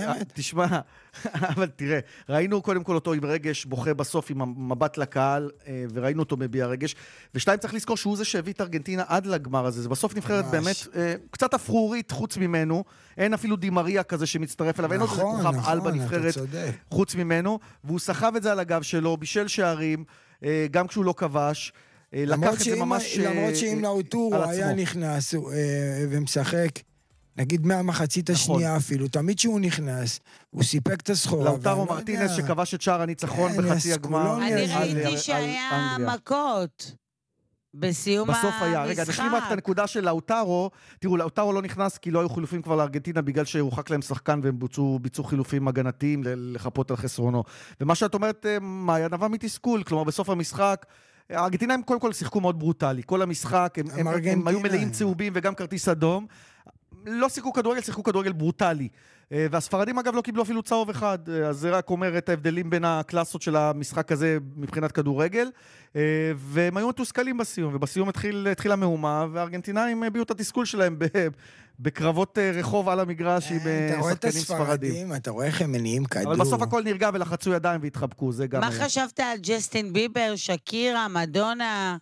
באמת. תשמע, אבל תראה, ראינו קודם כל אותו עם רגש בוכה בסוף עם המבט לקהל, וראינו אותו מביע רגש, ושתיים צריך לזכור שהוא זה שהביא את ארגנטינה עד לגמר הזה, זה בסוף נבחרת באמת קצת אפרורית חוץ ממנו, אין אפילו דימריה כזה שמצטרף אליו, אין עוד כוכב על בנבחרת חוץ ממנו, והוא סחב את זה על הגב שלו, בישל שערים, גם כשהוא לא כבש, לקח את זה ממש למרות שאם לאוטורו היה נכנס ומשחק, נגיד מהמחצית השנייה אפילו, תמיד שהוא נכנס, הוא סיפק את הסחורה. לאוטרו מרטינס שכבש את שער הניצחון בחצי הגמר. אני ראיתי שהיה מכות בסיום המשחק. בסוף היה, רגע, נשלים רק את הנקודה של לאוטרו, תראו, לאוטרו לא נכנס כי לא היו חילופים כבר לארגנטינה, בגלל שהורחק להם שחקן והם ביצעו חילופים הגנתיים לחפות על חסרונו. ומה שאת אומרת, מאיה, נבע מתסכול, כלומר בסוף המשחק, הארגנטינה הם קודם כל שיחקו מאוד ברוטלי, כל המשחק, הם היו מלאים צהובים וגם כרטיס אדום, לא שיחקו כדורגל, שיחקו כדורגל ברוטלי. והספרדים אגב לא קיבלו אפילו צהוב אחד, אז זה רק אומר את ההבדלים בין הקלאסות של המשחק הזה מבחינת כדורגל, והם היו מתוסכלים בסיום, ובסיום התחילה מהומה, והארגנטינאים הביאו את התסכול שלהם בקרבות רחוב על המגרש עם שחקנים ספרדים. אתה רואה איך הם מניעים כדור. אבל בסוף הכל נרגע ולחצו ידיים והתחבקו, זה גם... מה חשבת על ג'סטין ביבר, שקירה, מדונה?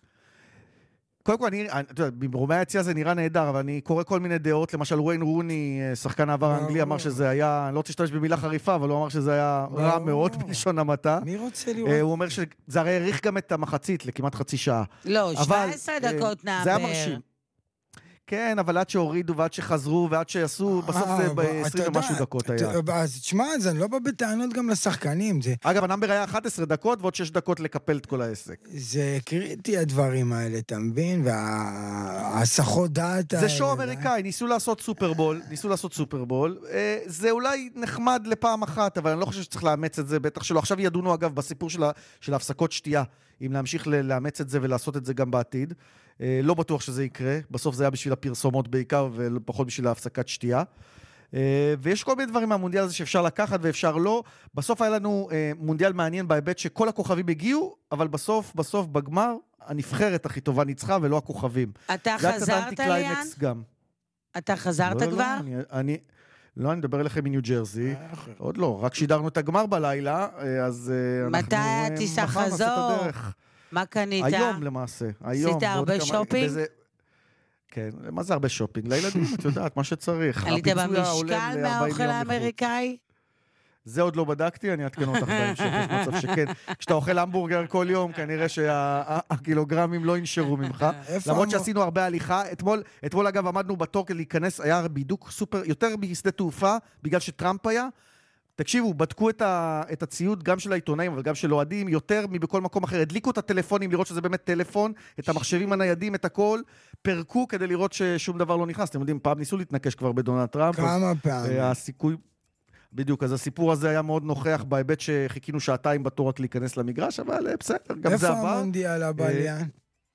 קודם כל, במרומי היציאה זה נראה נהדר, אבל אני קורא כל מיני דעות, למשל וויין רוני, שחקן העבר האנגלי, אמר שזה היה, אני לא רוצה להשתמש במילה חריפה, אבל הוא אמר שזה היה רע מאוד בלשון המעטה. מי רוצה לראות? הוא אומר שזה הרי העריך גם את המחצית לכמעט חצי שעה. לא, 17 דקות נאמר. זה היה מרשים. כן, אבל עד שהורידו ועד שחזרו ועד שעשו, בסוף זה ב-20 ומשהו דקות היה. אז תשמע, זה לא בא בטענות גם לשחקנים. אגב, הנאמבר היה 11 דקות ועוד 6 דקות לקפל את כל העסק. זה קריטי הדברים האלה, אתה מבין? וההסחות דעת האלה. זה שואו אמריקאי, ניסו לעשות סופרבול. זה אולי נחמד לפעם אחת, אבל אני לא חושב שצריך לאמץ את זה, בטח שלא. עכשיו ידונו אגב בסיפור של ההפסקות שתייה, אם להמשיך לאמץ את זה ולעשות את זה גם בעתיד. לא בטוח שזה יקרה, בסוף זה היה בשביל הפרסומות בעיקר, ופחות בשביל ההפסקת שתייה. ויש כל מיני דברים מהמונדיאל הזה שאפשר לקחת ואפשר לא. בסוף היה לנו מונדיאל מעניין בהיבט שכל הכוכבים הגיעו, אבל בסוף בגמר, הנבחרת הכי טובה ניצחה ולא הכוכבים. אתה חזרת ליאן? אתה חזרת כבר? לא, אני מדבר אליכם מניו ג'רזי. עוד לא, רק שידרנו את הגמר בלילה, אז מתי הטיסה חזור? מה קנית? היום למעשה. עשית הרבה שופינג? כן, מה זה הרבה שופינג? לילדים, את יודעת, מה שצריך. עלית במשקל מהאוכל האמריקאי? זה עוד לא בדקתי, אני אתקן אותך בהמשך, יש מצב שכן. כשאתה אוכל המבורגר כל יום, כנראה שהקילוגרמים לא ינשרו ממך. למרות שעשינו הרבה הליכה. אתמול אגב עמדנו בתור כדי להיכנס, היה בידוק סופר, יותר בשדה תעופה, בגלל שטראמפ היה. תקשיבו, בדקו את הציוד גם של העיתונאים, אבל גם של אוהדים, יותר מבכל מקום אחר. הדליקו את הטלפונים, לראות שזה באמת טלפון, את המחשבים הניידים, את הכל, פרקו כדי לראות ששום דבר לא נכנס. אתם יודעים, פעם ניסו להתנקש כבר בדונלד טראמפ. כמה פעמים. הסיכוי... בדיוק, אז הסיפור הזה היה מאוד נוכח, בהיבט שחיכינו שעתיים בתור רק להיכנס למגרש, אבל בסדר, גם זה עבר. איפה המונדיאל הבא, ליאן?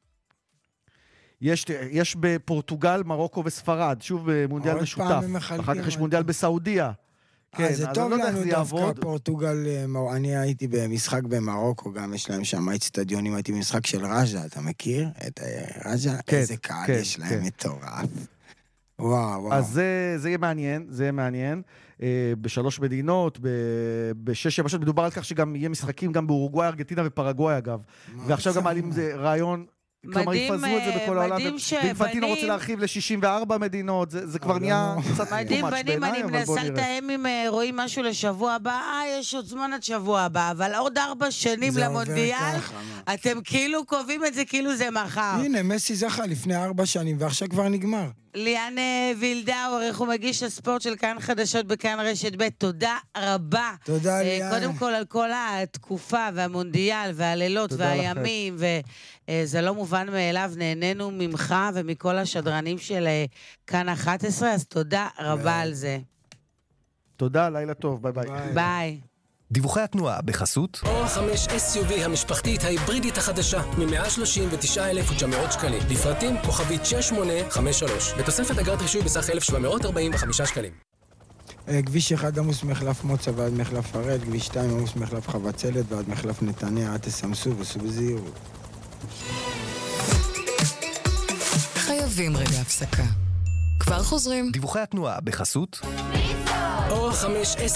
יש בפורטוגל, מרוקו וספרד, שוב מונדיאל משותף. אחר כך יש מונדיאל בסעודיה. כן, זה טוב לנו דווקא פורטוגל, אני הייתי במשחק במרוקו, גם יש להם שם אצטדיונים, הייתי במשחק של רג'ה, אתה מכיר? את רג'ה? איזה קהל יש להם מטורף. וואו. אז זה יהיה מעניין, בשלוש מדינות, בשש יבשות, מדובר על כך שגם יהיה משחקים גם באורוגוואי, ארגנטינה ופרגוואי אגב, ועכשיו גם מעלים זה רעיון, כלומר יפזרו את זה בכל העולם, ואינפנטינו רוצה להרחיב ל-64 מדינות, זה כבר נהיה קצת מדהים, בנים, אני מנסה לתאם אם רואים משהו לשבוע הבא, יש עוד זמן עד שבוע הבא, אבל עוד 4 שנים למונדיאל, אתם כאילו קובעים את זה כאילו זה מחר. הנה, מסי זכה לפני 4 שנים, ועכשיו כבר נגמר. ליאן וילדאו, עורך ומגיש הספורט של כאן חדשות בכאן רשת ב', תודה רבה. תודה ליאן. קודם כל על כל התקופה והמונדיאל והלילות והימים, וזה לא מובן מאליו, נהנינו ממך ומכל השדרנים של כאן 11, אז תודה רבה על זה. תודה, לילה טוב, ביי ביי. ביי. דיווחי התנועה בחסות אור 5 SUV המשפחתית ההיברידית החדשה מ-139,900 שקלים. לפרטים כוכבית 6853 בתוספת אגרת רישוי בסך 1,745 שקלים. כביש 1 עמוס מחלף מוצא ועד מחלף הרד, כביש 2 עמוס מחלף חבצלת ועד מחלף נתניה, עד תסמסו וסעו בזהירות. חייבים רגע הפסקה. כבר חוזרים. דיווחי התנועה בחסות אור 5